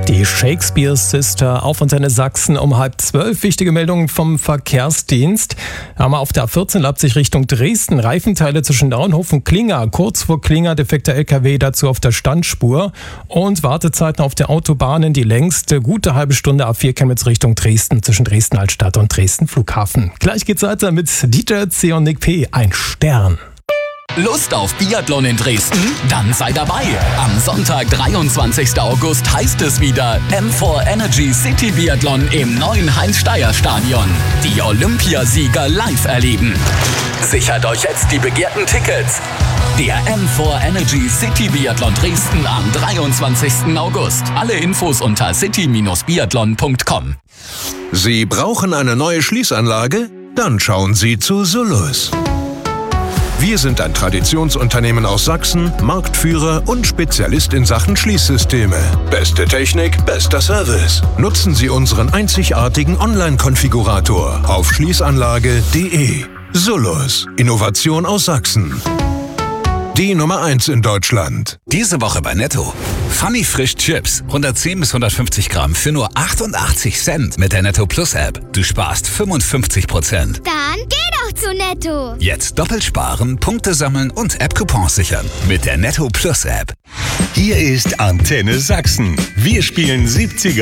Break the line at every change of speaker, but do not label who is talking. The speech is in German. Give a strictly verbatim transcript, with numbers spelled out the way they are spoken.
Die Shakespeare Sister auf Antenne Sachsen um halb zwölf. Wichtige Meldungen vom Verkehrsdienst. Haben wir auf der A vierzehn Leipzig Richtung Dresden. Reifenteile zwischen Naunhof und Klinger. Kurz vor Klinger defekter L K W, dazu auf der Standspur. Und Wartezeiten auf der Autobahnen, die längste gute halbe Stunde A vier Chemnitz Richtung Dresden zwischen Dresden Altstadt und Dresden Flughafen. Gleich geht's weiter mit D J C und Nick P. Ein Stern.
Lust auf Biathlon in Dresden? Dann sei dabei. Am Sonntag, dreiundzwanzigsten August, heißt es wieder M vier Energy City Biathlon im neuen Heinz-Steier-Stadion. Die Olympiasieger live erleben. Sichert euch jetzt die begehrten Tickets. Der M vier Energy City Biathlon Dresden am dreiundzwanzigsten August. Alle Infos unter city Bindestrich biathlon Punkt com.
Sie brauchen eine neue Schließanlage? Dann schauen Sie zu Solus. Wir sind ein Traditionsunternehmen aus Sachsen, Marktführer und Spezialist in Sachen Schließsysteme. Beste Technik, bester Service. Nutzen Sie unseren einzigartigen Online-Konfigurator auf schließanlage punkt de. Solus. Innovation aus Sachsen. Die Nummer eins in Deutschland.
Diese Woche bei Netto. Funny Frisch Chips. hundertzehn bis hundertfünfzig Gramm für nur achtundachtzig Cent mit der Netto Plus App. Du sparst fünfundfünfzig Prozent.
Dann geh doch zu Netto.
Jetzt doppelt sparen, Punkte sammeln und App-Coupons sichern. Mit der Netto Plus App.
Hier ist Antenne Sachsen. Wir spielen siebziger.